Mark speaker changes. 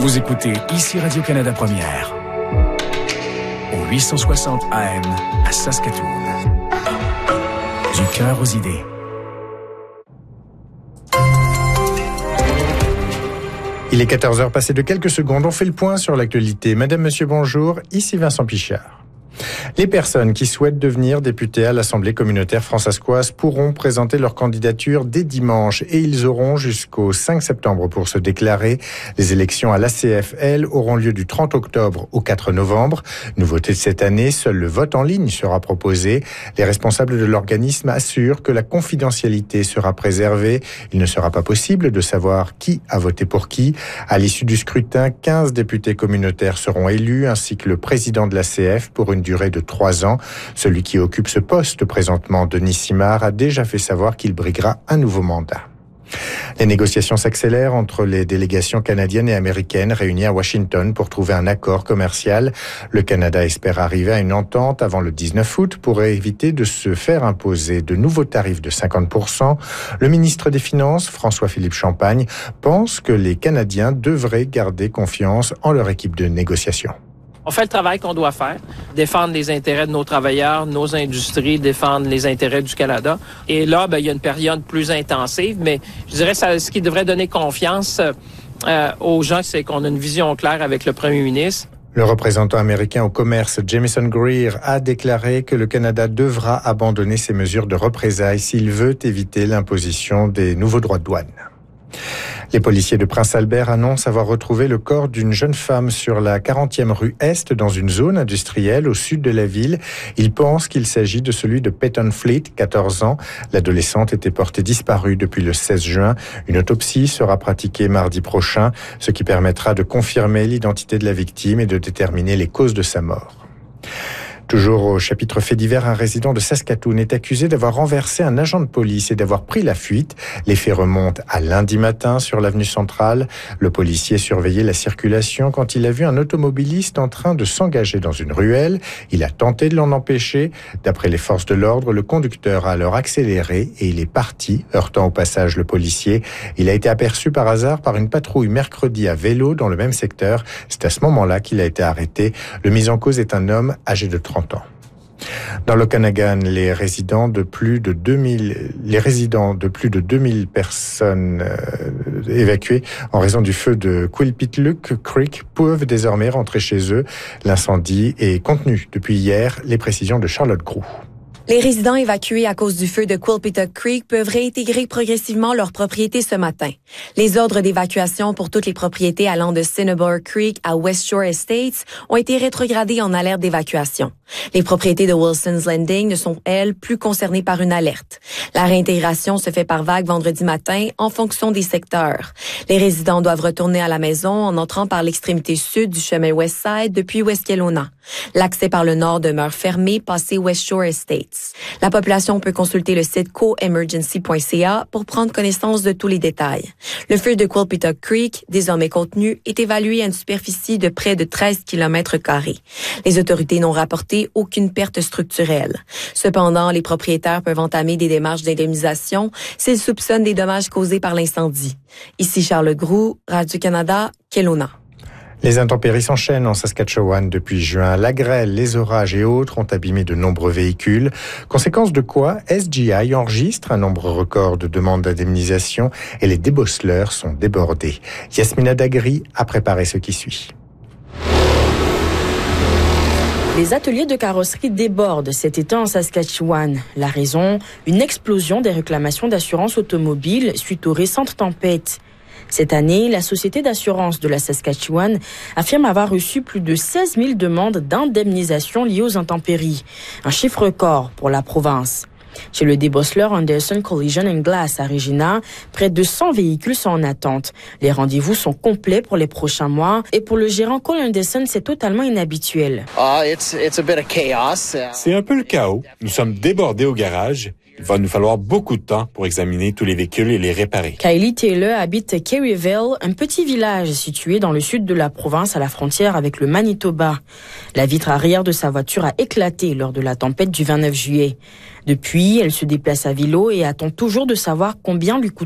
Speaker 1: Vous écoutez ici Radio-Canada Première, au 860 AM à Saskatoon. Du cœur aux idées.
Speaker 2: Il est 14h passé de quelques secondes. On fait le point sur l'actualité. Madame, monsieur, bonjour. Ici Vincent Pichard. Les personnes qui souhaitent devenir députés à l'Assemblée communautaire fransaskoise pourront présenter leur candidature dès dimanche et ils auront jusqu'au 5 septembre pour se déclarer. Les élections à l'ACF, auront lieu du 30 octobre au 4 novembre. Nouveauté de cette année, seul le vote en ligne sera proposé. Les responsables de l'organisme assurent que la confidentialité sera préservée. Il ne sera pas possible de savoir qui a voté pour qui. À l'issue du scrutin, 15 députés communautaires seront élus ainsi que le président de l'ACF pour une durée de 3 ans. Celui qui occupe ce poste présentement, Denis Simard, a déjà fait savoir qu'il briguera un nouveau mandat. Les négociations s'accélèrent entre les délégations canadiennes et américaines réunies à Washington pour trouver un accord commercial. Le Canada espère arriver à une entente avant le 19 août pour éviter de se faire imposer de nouveaux tarifs de 50%. Le ministre des Finances, François-Philippe Champagne, pense que les Canadiens devraient garder confiance en leur équipe de négociation.
Speaker 3: On fait le travail qu'on doit faire, défendre les intérêts de nos travailleurs, nos industries, défendre les intérêts du Canada. Et là, il y a une période plus intensive, mais je dirais que ce qui devrait donner confiance aux gens, c'est qu'on a une vision claire avec le premier ministre.
Speaker 2: Le représentant américain au commerce, Jamieson Greer, a déclaré que le Canada devra abandonner ses mesures de représailles s'il veut éviter l'imposition des nouveaux droits de douane. Les policiers de Prince-Albert annoncent avoir retrouvé le corps d'une jeune femme sur la 40e rue Est dans une zone industrielle au sud de la ville. Ils pensent qu'il s'agit de celui de Peyton Fleet, 14 ans. L'adolescente était portée disparue depuis le 16 juin. Une autopsie sera pratiquée mardi prochain, ce qui permettra de confirmer l'identité de la victime et de déterminer les causes de sa mort. Toujours au chapitre fait divers, un résident de Saskatoon est accusé d'avoir renversé un agent de police et d'avoir pris la fuite. Les faits remontent à lundi matin sur l'avenue centrale. Le policier surveillait la circulation quand il a vu un automobiliste en train de s'engager dans une ruelle. Il a tenté de l'en empêcher. D'après les forces de l'ordre, le conducteur a alors accéléré et il est parti, heurtant au passage le policier. Il a été aperçu par hasard par une patrouille mercredi à vélo dans le même secteur. C'est à ce moment-là qu'il a été arrêté. Le mis en cause est un homme âgé de 30 ans. Dans l'Okanagan, les résidents de plus de 2000 personnes évacuées en raison du feu de Quilpitluk Creek peuvent désormais rentrer chez eux. L'incendie est contenu depuis hier. Les précisions de Charlotte Groux.
Speaker 4: Les résidents évacués à cause du feu de Quilpitluk Creek peuvent réintégrer progressivement leurs propriétés ce matin. Les ordres d'évacuation pour toutes les propriétés allant de Cinnabar Creek à West Shore Estates ont été rétrogradés en alerte d'évacuation. Les propriétés de Wilson's Landing ne sont, elles, plus concernées par une alerte. La réintégration se fait par vague vendredi matin en fonction des secteurs. Les résidents doivent retourner à la maison en entrant par l'extrémité sud du chemin Westside depuis West Kelowna. L'accès par le nord demeure fermé passé West Shore Estates. La population peut consulter le site coemergency.ca pour prendre connaissance de tous les détails. Le feu de Quilpitluk Creek, désormais contenu, est évalué à une superficie de près de 13 km². Les autorités n'ont rapporté aucune perte structurelle. Cependant, les propriétaires peuvent entamer des démarches d'indemnisation s'ils soupçonnent des dommages causés par l'incendie. Ici Charles Groux, Radio-Canada, Kelowna.
Speaker 2: Les intempéries s'enchaînent en Saskatchewan depuis juin. La grêle, les orages et autres ont abîmé de nombreux véhicules. Conséquence de quoi, SGI enregistre un nombre record de demandes d'indemnisation et les débosseleurs sont débordés. Yasmina Dagri a préparé ce qui suit.
Speaker 5: Les ateliers de carrosserie débordent cet été en Saskatchewan. La raison, une explosion des réclamations d'assurance automobile suite aux récentes tempêtes. Cette année, la Société d'assurance de la Saskatchewan affirme avoir reçu plus de 16 000 demandes d'indemnisation liées aux intempéries, un chiffre record pour la province. Chez le débosseleur Anderson Collision and Glass à Regina, près de 100 véhicules sont en attente. Les rendez-vous sont complets pour les prochains mois et pour le gérant Cole Anderson, c'est totalement inhabituel.
Speaker 6: C'est un peu le chaos. Nous sommes débordés au garage. Il va nous falloir beaucoup de temps pour examiner tous les véhicules et les réparer.
Speaker 5: Kylie Taylor habite Kerryville, un petit village situé dans le sud de la province à la frontière avec le Manitoba. La vitre arrière de sa voiture a éclaté lors de la tempête du 29 juillet. Depuis, elle se déplace à vélo et attend toujours de savoir combien lui coûte